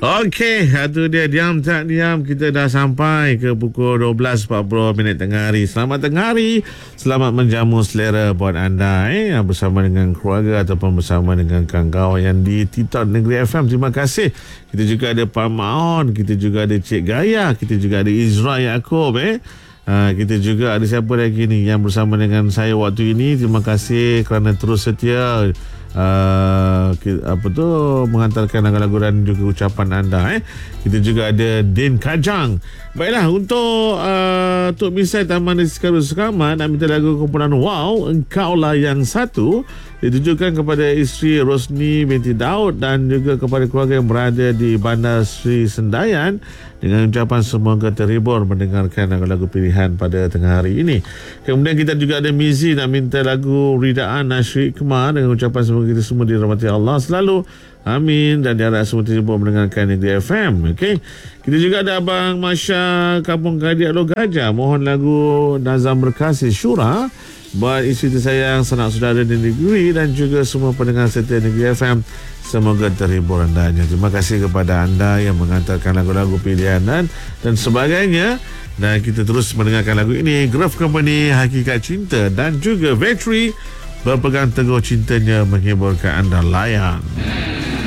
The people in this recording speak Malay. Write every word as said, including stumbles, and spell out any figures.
Okey, itu dia diam tak diam. Kita dah sampai ke pukul dua belas empat puluh minit tengah hari. Selamat tengah hari. Selamat menjamu selera buat anda eh bersama dengan keluarga ataupun bersama dengan kawan-kawan yang di Tita Negeri F M. Terima kasih. Kita juga ada Pak Maon, kita juga ada Cik Gaya, kita juga ada Izra Yaakob eh. Ha, kita juga ada siapa lagi ni yang bersama dengan saya waktu ini. Terima kasih kerana terus setia uh, apa tu menghantarkan lagu-lagu dan juga ucapan anda eh. Kita juga ada Din Kajang. Baiklah, untuk uh, Tok Misai Taman Rizkaru Sekamat nak minta lagu kumpulan Wow, Engkaulah Yang Satu, ditujukan kepada isteri Rosni binti Daud dan juga kepada keluarga yang berada di Bandar Sri Sendayan, dengan ucapan semoga terhibur mendengarkan lagu-lagu pilihan pada tengah hari ini. Kemudian kita juga ada Mizi nak minta lagu Ridaan Nasyri Hikmah dengan ucapan semoga kita semua dirahmati Allah selalu. Amin, dan diharap semua terhibur mendengarkan Negeri F M. Okey. Kita juga ada Abang Masya Kampung Kadiak Lo Gajah, mohon lagu Nazam Berkasih Syura buat isteri tersayang, sanak saudara di negeri dan juga semua pendengar setia Negeri F M. Semoga terhibur andanya. Terima kasih kepada anda yang menghantarkan lagu-lagu pilihan dan, dan sebagainya. Dan kita terus mendengarkan lagu ini. Grove Company, Hakikat Cinta, dan juga Vetri berpegang teguh cintanya menghiburkan anda. Layan.